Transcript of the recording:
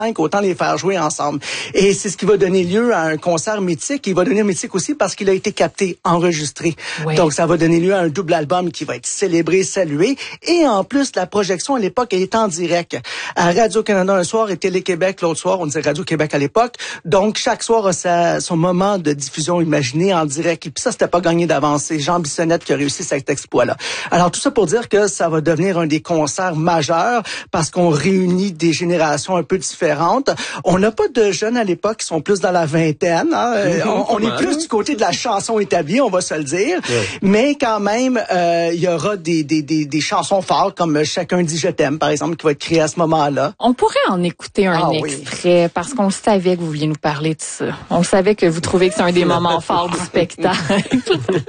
autant les faire jouer ensemble. Et c'est ce qui va donner lieu à un concert mythique. Il va devenir mythique aussi parce qu'il a été capté, enregistré. Oui. Donc, ça va donner lieu à un double album qui va être célébré, salué. Et en plus, la projection à l'époque, elle est en direct. À Radio-Canada un soir et Télé-Québec l'autre soir. On disait Radio-Québec à l'époque. Donc, chaque soir a son moment de diffusion imaginé en direct. Et puis ça, c'était pas gagné d'avance. C'est Jean Bissonnette qui a réussi cet exploit-là. Alors, tout ça pour dire que ça va devenir un des concerts majeurs parce qu'on réunit des générations un peu différentes. On n'a pas de jeunes à l'époque qui sont plus dans la vingtaine. Hein. On est plus du côté de la chanson établie, on va se le dire. Oui. Mais quand même, il y aura des chansons fortes comme Chacun dit je t'aime, par exemple, qui va être créée à ce moment-là. On pourrait en écouter un extrait parce qu'on savait que vous vouliez nous parler de ça. On savait que vous trouvez que c'est un des moments forts du spectacle.